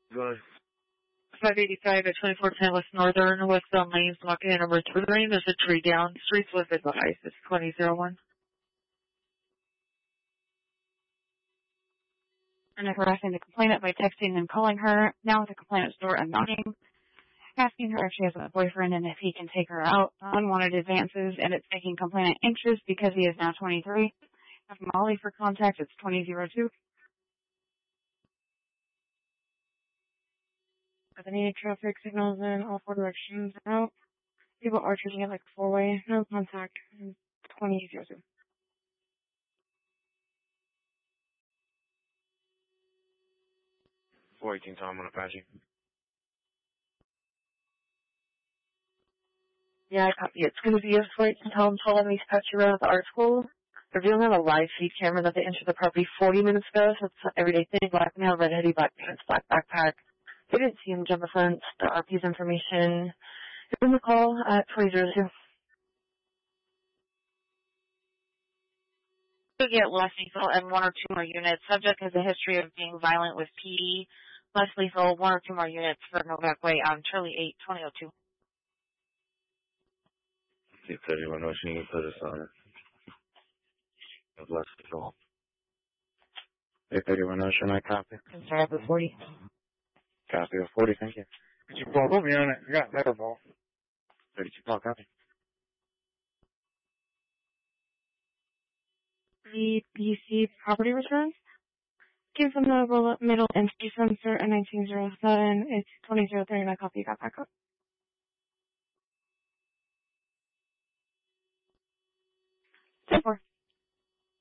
Go ahead. 585 at 2410 West Northern, Westbound Lanes, Montana number 3. There's a tree down. Streets was advised. It's 2001. And harassing the complainant by texting and calling her, now at the complainant's door and knocking, asking her if she has a boyfriend and if he can take her out, unwanted advances, and it's making complainant anxious because he is now 23. Have Molly for contact, it's 2002. If any traffic signals in all 4 directions out, people are treating it like a 4-way, no contact, 2002. 418 Tom on Apache. Yeah, I copy. It's going to be a flight to Tom Ptolemy Apache Road at the art school. They're dealing on a live feed camera that they entered the property 40 minutes ago, so it's everyday thing, black male, red hoodie, black pants, black backpack. They didn't see him jump the fence. The RP's information is in the call at 2002. To get less lethal and 1 or 2 more units. Subject has a history of being violent with PD. Less lethal, 1 or 2 more units for Novak Way on Charlie 8, 2002. 31 Ocean, you can put us on it. Of less lethal. 31 Ocean, I copy. Sorry, up at 40. Copy of 40, thank you. Could you put me on it? I got better ball. 32 call, copy. The BC property returns came from the middle entity sensor in 1907. It's 2003, and I copy. Got back up. 10-4.